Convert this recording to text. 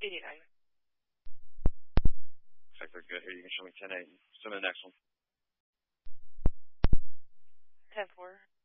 89. Looks like they're good here. You can show me 10-8. Send me the next one. 10-4.